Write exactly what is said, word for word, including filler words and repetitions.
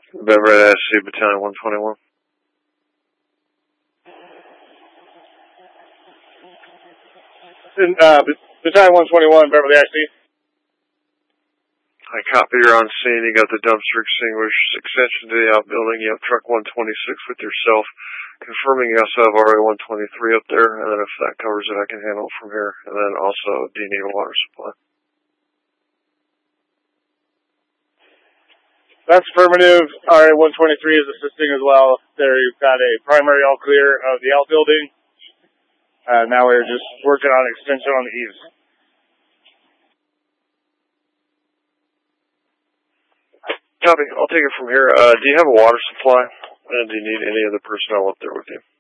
Beverly S C Battalion one twenty-one. Uh, Battalion one twenty-one, Beverly S C. I copy, you're on scene. You got the dumpster extinguished. Extension to the outbuilding. You have truck one twenty-six with yourself. Confirming you also have R A one twenty-three up there. And then if that covers it, I can handle it from here. And then also, do you need a water supply? That's affirmative. R A one twenty-three is assisting as well. There you've got a primary all clear of the outbuilding. Uh, now we're just working on extension on the eaves. Copy. I'll take it from here. Uh, do you have a water supply? And do you need any other personnel up there with you?